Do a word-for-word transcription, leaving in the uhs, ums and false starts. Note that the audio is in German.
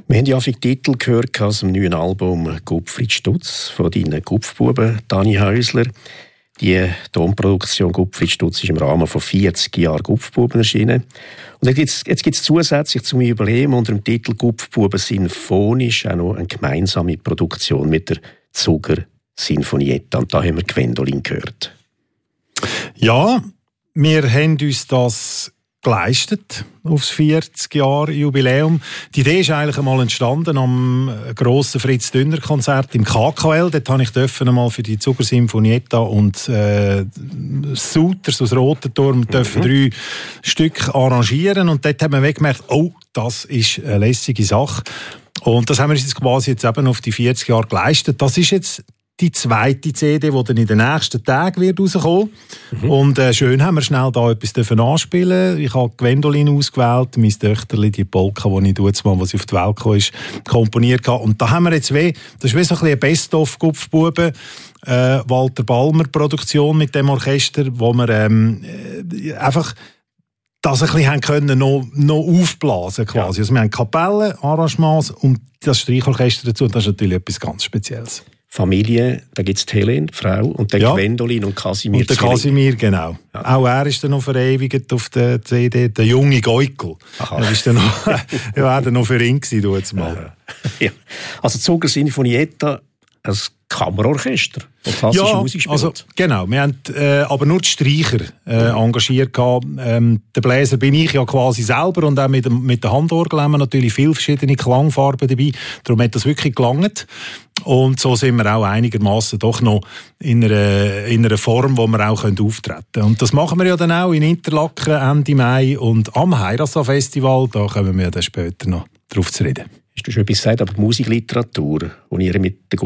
Wir haben ja viele Titel gehört aus dem neuen Album «Gupfrid Stutz» von deinen Gupfbuben Dani Häusler. Die Tonproduktion «Gupfrid Stutz» ist im Rahmen von vierzig Jahren Gupfbuben erschienen. Und jetzt gibt es zusätzlich zum Jubiläum unter dem Titel «Gupfbuben Sinfonisch» auch noch eine gemeinsame Produktion mit der Zuger Sinfonietta. Und da haben wir Gwendolin gehört. Ja, wir haben uns das geleistet aufs vierzig Jahre Jubiläum. Die Idee ist eigentlich einmal entstanden am grossen Fritz Dünner Konzert im K K L. Dort habe ich dürfen einmal für die Zuger Sinfonietta und äh, Souters aus Rotenturm mhm. dürfen drei Stück arrangieren und dort haben wir gemerkt, oh, das ist eine lässige Sache. Und das haben wir uns jetzt quasi jetzt eben auf die vierzig Jahre geleistet. Das ist jetzt die zweite C D, die dann in den nächsten Tagen wird rauskommen. Mhm. Und äh, schön haben wir schnell da etwas anspielen. Ich habe Gwendolin ausgewählt, mein Töchterli, die Polka, die ich damals, was sie auf die Welt kam, ist, komponiert habe. Und da haben wir jetzt weh, das ist wie so ein bisschen ein Best-of-Gupfbuben, äh, Walter Balmer Produktion mit dem Orchester, wo wir ähm, äh, einfach das ein bisschen haben können, noch, noch aufblasen quasi. Ja. Also wir haben Kapellen, Arrangements und das Streichorchester dazu. Und das ist natürlich etwas ganz Spezielles. Familie, da gibt es Helen, die Frau, und dann ja. Gwendolin und Kasimir. Und der Kasimir, genau. Ja. Auch er ist dann noch verewigt auf der C D, der junge Geukel. Er ist dann noch, er war dann noch für ihn gewesen, mal. Ja. Also Zuger Sinfonietta, ein Kammerorchester, das klassische ja, Musik spielt. Also, genau, wir haben äh, aber nur die Streicher äh, engagiert gehabt. Ähm, der Bläser bin ich ja quasi selber und auch mit, dem, mit der Handorgel haben wir natürlich viele verschiedene Klangfarben dabei. Darum hat das wirklich gelangt. Und so sind wir auch einigermaßen doch noch in einer, in einer Form, wo wir auch auftreten können. Und das machen wir ja dann auch in Interlaken Ende Mai und am Heirasa-Festival, da kommen wir dann später noch drauf zu reden. Hast du schon etwas gesagt, aber die Musikliteratur, die ihr mit der